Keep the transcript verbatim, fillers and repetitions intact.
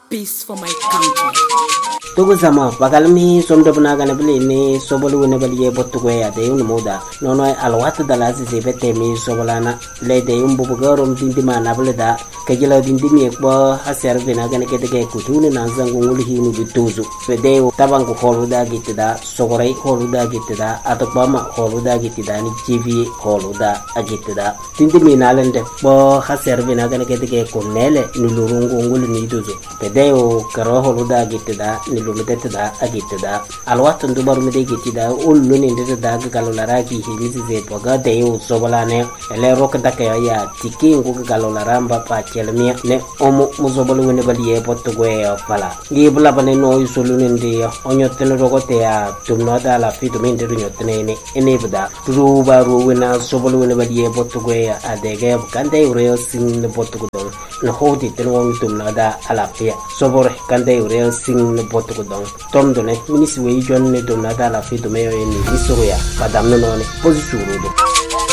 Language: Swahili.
peace for my country. Tugu sama bakalmi somdo bunaga na bili ni sobolu wene bali ye botu ko ya de un moda nono alwat dala si se bete mi sobolana le de un bubu garom dindi mana bele da kejela dindi mi ko haser bina ga ne kete ke kutuni na zangu ngul hinu bituzu fede tabangu holu da gitida sogorai holu da gitida atokbama holu da gitida ni jivi holu da agitida dindi mi nalende bo haser bina ga ne kete ke konele ni lurungu ngul ni duzu fede o karo holu da gitida ni lumete da agite da alwatan dubar mu de gite da ullu ne da da ga galolara ki hilizi ze boga de u sobolane ele rok da ka ya tiki ngu galolara mba pa chelmi ne omo muzobolu ne baliye potto goe fala ni bula bane no isolu ne de onyo ten rogote ya tumno da la fitu min de nyo tene ene bda ruba ruwena sobolu ne baliye potto goe adege kande ure sin ne potto go no hodi ten won tumno da ala pia sobor kande ure sin ne potto dong tom done minisi we jonne do nada la fi do meyo ni isoya padam no ne posituro do